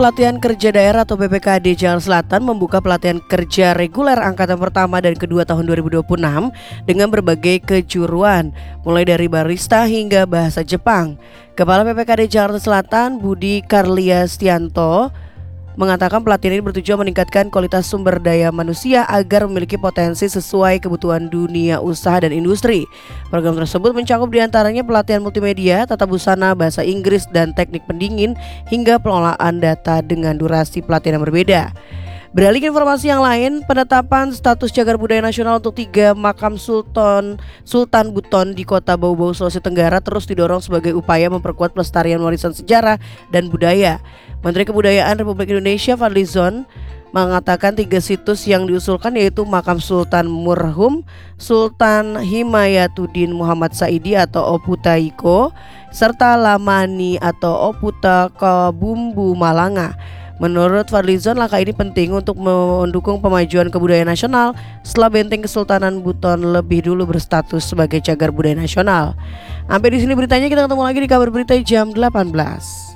Pelatihan Kerja Daerah atau PPKD Jakarta Selatan membuka pelatihan kerja reguler angkatan pertama dan kedua tahun 2026 dengan berbagai kejuruan, mulai dari barista hingga bahasa Jepang. Kepala PPKD Jakarta Selatan, Budi Karliastianto, mengatakan pelatihan ini bertujuan meningkatkan kualitas sumber daya manusia agar memiliki potensi sesuai kebutuhan dunia usaha dan industri. Program tersebut mencakup diantaranya pelatihan multimedia, tata busana, bahasa Inggris, dan teknik pendingin hingga pengelolaan data dengan durasi pelatihan yang berbeda. Beralih ke informasi yang lain, penetapan status cagar budaya nasional untuk 3 makam Sultan Buton di Kota Bau-Bau, Sulawesi Tenggara terus didorong sebagai upaya memperkuat pelestarian warisan sejarah dan budaya. Menteri Kebudayaan Republik Indonesia Fadlizon mengatakan 3 situs yang diusulkan yaitu makam Sultan Murhum, Sultan Himayatuddin Muhammad Saidi atau Oputa Iko, serta Lamani atau Oputa Kabumbu Malanga. Menurut Fadlizon, langkah ini penting untuk mendukung pemajuan kebudayaan nasional setelah benteng Kesultanan Buton lebih dulu berstatus sebagai cagar budaya nasional. Sampai di sini beritanya, kita ketemu lagi di kabar berita jam 18.